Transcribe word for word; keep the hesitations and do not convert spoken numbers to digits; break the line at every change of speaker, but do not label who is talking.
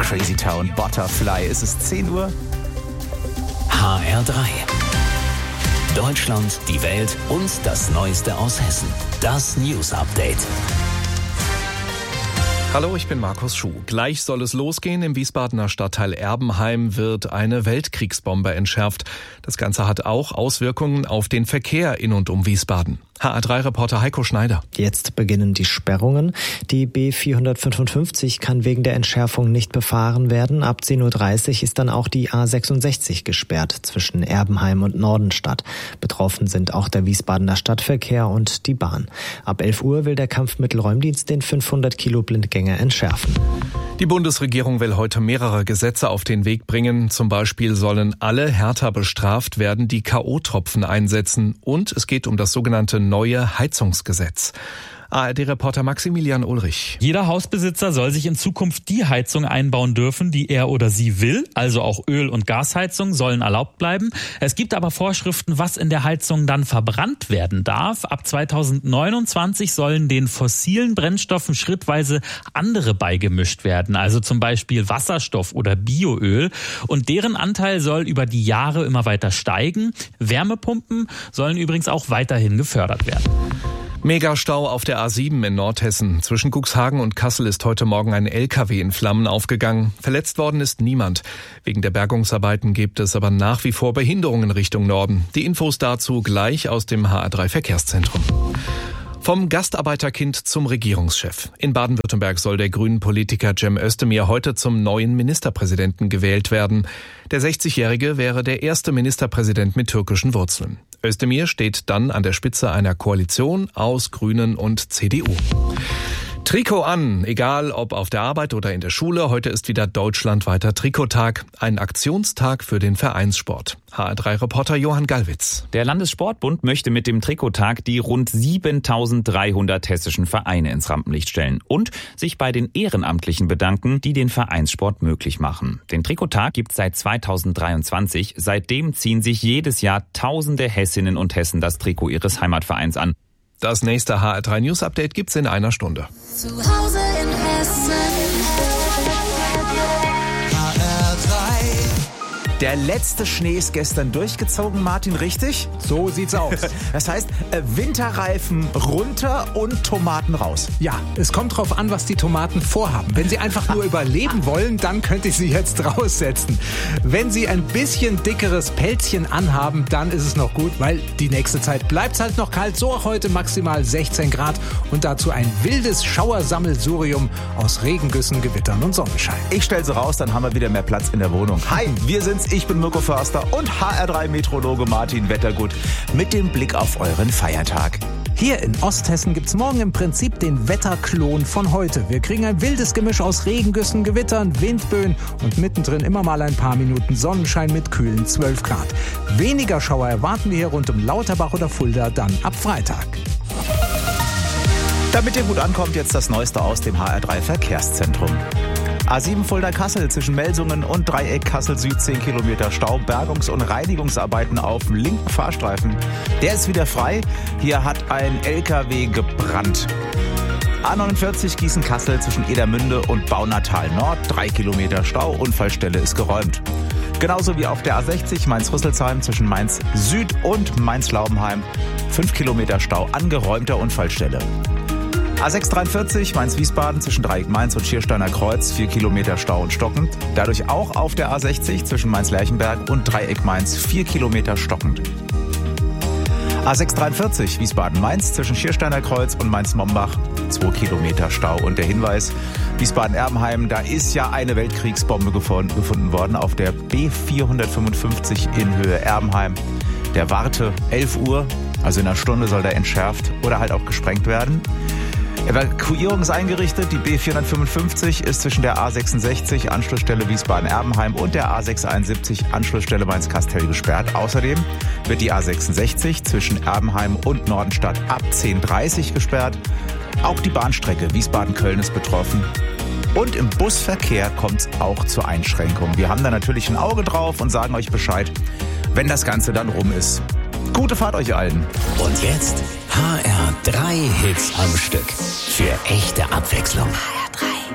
Crazy Town, Butterfly. Es ist zehn Uhr.
H R drei. Deutschland, die Welt und das Neueste aus Hessen. Das News Update.
Hallo, ich bin Markus Schuh. Gleich soll es losgehen. Im Wiesbadener Stadtteil Erbenheim wird eine Weltkriegsbombe entschärft. Das Ganze hat auch Auswirkungen auf den Verkehr in und um Wiesbaden. H R drei Reporter Heiko Schneider.
Jetzt beginnen die Sperrungen. Die B vierhundertfünfundfünfzig kann wegen der Entschärfung nicht befahren werden. Ab zehn Uhr dreißig ist dann auch die A sechsundsechzig gesperrt zwischen Erbenheim und Nordenstadt. Betroffen sind auch der Wiesbadener Stadtverkehr und die Bahn. Ab elf Uhr will der Kampfmittelräumdienst den fünfhundert Kilo Blindgänger entschärfen.
Die Bundesregierung will heute mehrere Gesetze auf den Weg bringen. Zum Beispiel sollen alle härter bestraft werden, die K O-Tropfen einsetzen. Und es geht um das sogenannte neue Heizungsgesetz. A R D-Reporter Maximilian Ulrich.
Jeder Hausbesitzer soll sich in Zukunft die Heizung einbauen dürfen, die er oder sie will. Also auch Öl- und Gasheizung sollen erlaubt bleiben. Es gibt aber Vorschriften, was in der Heizung dann verbrannt werden darf. Ab zweitausendneunundzwanzig sollen den fossilen Brennstoffen schrittweise andere beigemischt werden. Also zum Beispiel Wasserstoff oder Bioöl. Und deren Anteil soll über die Jahre immer weiter steigen. Wärmepumpen sollen übrigens auch weiterhin gefördert werden.
Megastau auf der A sieben in Nordhessen. Zwischen Cuxhagen und Kassel ist heute Morgen ein L K W in Flammen aufgegangen. Verletzt worden ist niemand. Wegen der Bergungsarbeiten gibt es aber nach wie vor Behinderungen Richtung Norden. Die Infos dazu gleich aus dem H R drei Verkehrszentrum. Vom Gastarbeiterkind zum Regierungschef. In Baden-Württemberg soll der Grünen-Politiker Cem Özdemir heute zum neuen Ministerpräsidenten gewählt werden. Der sechzigjährige wäre der erste Ministerpräsident mit türkischen Wurzeln. Özdemir steht dann an der Spitze einer Koalition aus Grünen und C D U. Trikot an, egal ob auf der Arbeit oder in der Schule. Heute ist wieder deutschlandweiter Trikottag, ein Aktionstag für den Vereinssport. H R drei Reporter Johann Gallwitz.
Der Landessportbund möchte mit dem Trikottag die rund siebentausenddreihundert hessischen Vereine ins Rampenlicht stellen und sich bei den Ehrenamtlichen bedanken, die den Vereinssport möglich machen. Den Trikottag gibt es seit zweitausenddreiundzwanzig. Seitdem ziehen sich jedes Jahr tausende Hessinnen und Hessen das Trikot ihres Heimatvereins an.
Das nächste H R drei News Update gibt's in einer Stunde.
Zu Hause in Hessen. H R drei.
Der letzte Schnee ist gestern durchgezogen, Martin, richtig?
So sieht's aus.
Das heißt, Winterreifen runter und Tomaten raus.
Ja, es kommt drauf an, was die Tomaten vorhaben. Wenn sie einfach nur überleben wollen, dann könnte ich sie jetzt raussetzen. Wenn sie ein bisschen dickeres Pelzchen anhaben, dann ist es noch gut, weil die nächste Zeit bleibt's halt noch kalt. So auch heute maximal sechzehn Grad und dazu ein wildes Schauersammelsurium aus Regengüssen, Gewittern und Sonnenschein.
Ich stell sie raus, dann haben wir wieder mehr Platz in der Wohnung. Hi, wir sind's. Ich bin Mirko Förster und H R drei Meteorologe Martin Wettergut mit dem Blick auf euren Feiertag.
Hier in Osthessen gibt's morgen im Prinzip den Wetterklon von heute. Wir kriegen ein wildes Gemisch aus Regengüssen, Gewittern, Windböen und mittendrin immer mal ein paar Minuten Sonnenschein mit kühlen zwölf Grad. Weniger Schauer erwarten wir hier rund um Lauterbach oder Fulda dann ab Freitag.
Damit ihr gut ankommt, jetzt das Neueste aus dem H R drei Verkehrszentrum. A sieben Fulda-Kassel zwischen Melsungen und Dreieck Kassel Süd zehn Kilometer Stau. Bergungs- und Reinigungsarbeiten auf dem linken Fahrstreifen. Der ist wieder frei. Hier hat ein L K W gebrannt. A neunundvierzig Gießen-Kassel zwischen Edermünde und Baunatal Nord. Drei Kilometer Stau. Unfallstelle ist geräumt. Genauso wie auf der A sechzig Mainz-Rüsselsheim zwischen Mainz Süd und Mainz-Laubenheim. Fünf Kilometer Stau an geräumter Unfallstelle. A sechs dreiundvierzig Mainz-Wiesbaden zwischen Dreieck Mainz und Schiersteiner Kreuz, vier Kilometer Stau und stockend. Dadurch auch auf der A sechzig zwischen Mainz-Lerchenberg und Dreieck Mainz, vier Kilometer stockend. A sechs dreiundvierzig Wiesbaden-Mainz zwischen Schiersteiner Kreuz und Mainz-Mombach, zwei Kilometer Stau. Und der Hinweis, Wiesbaden-Erbenheim, da ist ja eine Weltkriegsbombe gefunden worden auf der B vierhundertfünfundfünfzig in Höhe Erbenheim. Der Warte, elf Uhr, also in einer Stunde soll der entschärft oder halt auch gesprengt werden. Evakuierung ist eingerichtet. Die B vierhundertfünfundfünfzig ist zwischen der A sechsundsechzig, Anschlussstelle Wiesbaden-Erbenheim, und der A sechshunderteinundsiebzig, Anschlussstelle Mainz-Kastel gesperrt. Außerdem wird die A sechsundsechzig zwischen Erbenheim und Nordenstadt ab zehn Uhr dreißig gesperrt. Auch die Bahnstrecke Wiesbaden-Köln ist betroffen. Und im Busverkehr kommt es auch zur Einschränkung. Wir haben da natürlich ein Auge drauf und sagen euch Bescheid, wenn das Ganze dann rum ist. Gute Fahrt euch allen.
Und jetzt H R drei Hits am Stück. Für echte Abwechslung.